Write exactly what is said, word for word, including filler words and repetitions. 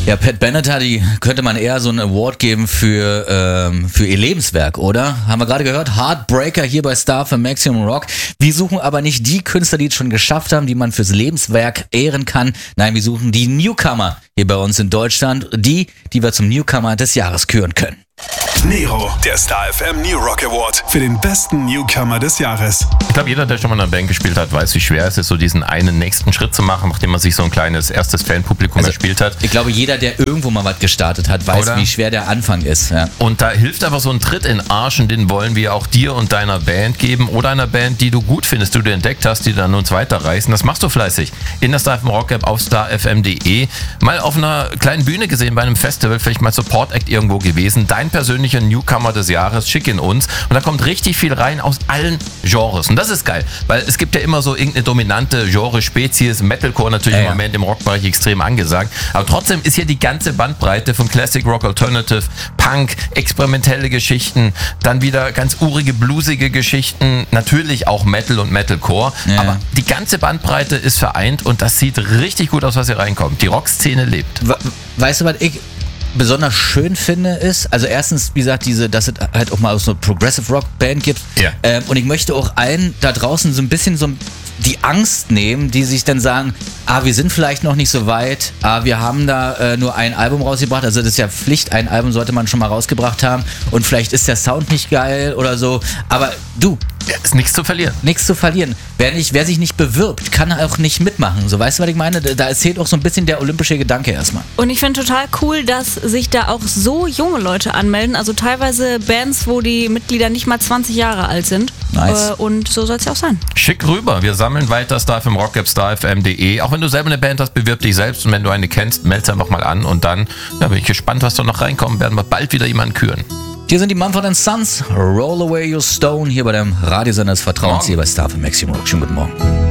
Ja, Pat Benatar, die könnte man eher so einen Award geben für, ähm, für ihr Lebenswerk, oder? Haben wir gerade gehört, Heartbreaker hier bei Star für Maximum Rock. Wir suchen aber nicht die Künstler, die es schon geschafft haben, die man fürs Lebenswerk ehren kann. Nein, wir suchen die Newcomer hier bei uns in Deutschland, die, die wir zum Newcomer des Jahres küren können. Nero, der Star F M New Rock Award für den besten Newcomer des Jahres. Ich glaube, jeder, der schon mal in einer Band gespielt hat, weiß, wie schwer es ist, so diesen einen nächsten Schritt zu machen, nachdem man sich so ein kleines erstes Fanpublikum Also, erspielt hat. Ich glaube, jeder, der irgendwo mal was gestartet hat, weiß, Oder? wie schwer der Anfang ist. Ja. Und da hilft einfach so ein Tritt in den Arsch, und den wollen wir auch dir und deiner Band geben oder einer Band, die du gut findest, die du entdeckt hast, die dann uns weiterreißen. Das machst du fleißig. In der Star F M Rock App auf star f m punkt de. Mal auf einer kleinen Bühne gesehen bei einem Festival, vielleicht mal Support Act irgendwo gewesen. Dein persönlicher Newcomer des Jahres, schick ihn uns. Und da kommt richtig viel rein aus allen Genres. Und das ist geil, weil es gibt ja immer so irgendeine dominante Genre-Spezies. Metalcore natürlich Ja, im ja. Moment im Rockbereich extrem angesagt. Aber trotzdem ist hier die ganze Bandbreite von Classic Rock, Alternative, Punk, experimentelle Geschichten, dann wieder ganz urige, bluesige Geschichten, natürlich auch Metal und Metalcore. Ja. Aber die ganze Bandbreite ist vereint und das sieht richtig gut aus, was hier reinkommt. Die Rockszene lebt. We- Weißt du, was ich besonders schön finde, ist, also erstens, wie gesagt, diese, dass es halt auch mal so eine Progressive Rock Band gibt. Ja. Ähm, und ich möchte auch allen da draußen so ein bisschen so die Angst nehmen, die sich dann sagen, ah, wir sind vielleicht noch nicht so weit, ah, wir haben da äh, nur ein Album rausgebracht, also das ist ja Pflicht, ein Album sollte man schon mal rausgebracht haben und vielleicht ist der Sound nicht geil oder so, aber du, Ja, ist nichts zu verlieren. nichts zu verlieren. Wer, nicht, wer sich nicht bewirbt, kann auch nicht mitmachen. So, weißt du, was ich meine? Da erzählt auch so ein bisschen der olympische Gedanke erstmal. Und ich finde total cool, dass sich da auch so junge Leute anmelden. Also teilweise Bands, wo die Mitglieder nicht mal zwanzig Jahre alt sind. Nice. Äh, und so soll es ja auch sein. Schick rüber. Wir sammeln weiter Star F M Rock App, star f m punkt de. Auch wenn du selber eine Band hast, bewirb dich selbst. Und wenn du eine kennst, melde sie einfach mal an. Und dann ja, bin ich gespannt, was da noch reinkommt. Werden wir bald wieder jemanden küren. Hier sind die Mumford and Sons, Roll Away Your Stone, hier bei dem Radiosender des Vertrauens, Morgen. hier bei Star für Maximum Rock. Schönen guten Morgen.